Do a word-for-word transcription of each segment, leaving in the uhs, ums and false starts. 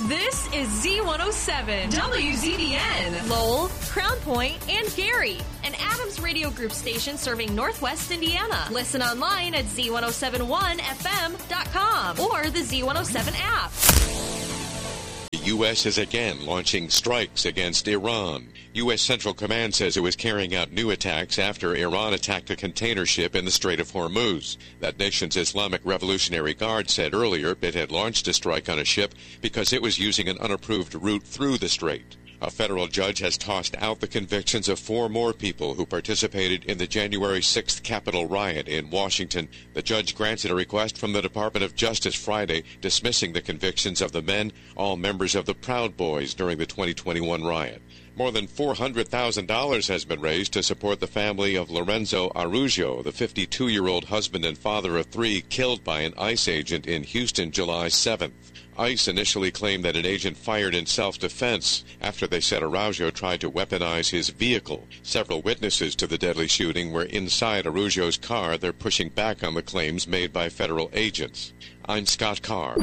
This is Z one oh seven, W Z D N, Lowell, Crown Point, and Gary, an Adams Radio Group station serving Northwest Indiana. Listen online at Z one oh seven one F M dot com or the Z one oh seven app. The U S is again launching strikes against Iran. U S Central Command says it was carrying out new attacks after Iran attacked a container ship in the Strait of Hormuz. That nation's Islamic Revolutionary Guard said earlier it had launched a strike on a ship because it was using an unapproved route through the strait. A federal judge has tossed out the convictions of four more people who participated in the January sixth Capitol riot in Washington. The judge granted a request from the Department of Justice Friday, dismissing the convictions of the men, all members of the Proud Boys during the twenty twenty-one riot. More than four hundred thousand dollars has been raised to support the family of Lorenzo Araujo, the fifty-two-year-old husband and father of three killed by an ICE agent in Houston July seventh. ICE initially claimed that an agent fired in self-defense after they said Araujo tried to weaponize his vehicle. Several witnesses to the deadly shooting were inside Araujo's car. They're pushing back on the claims made by federal agents. I'm Scott Carr.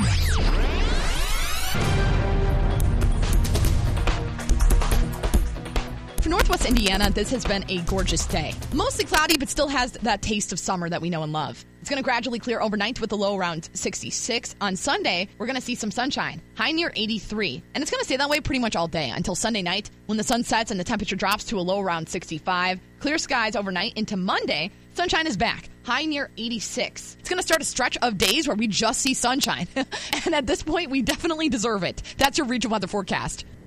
For Northwest Indiana, this has been a gorgeous day. Mostly cloudy, but still has that taste of summer that we know and love. It's going to gradually clear overnight with a low around sixty-six. On Sunday, we're going to see some sunshine, high near eighty-three. And it's going to stay that way pretty much all day until Sunday night when the sun sets and the temperature drops to a low around sixty-five. Clear skies overnight into Monday. Sunshine is back, high near eighty-six. It's going to start a stretch of days where we just see sunshine. And at this point, we definitely deserve it. That's your regional weather forecast.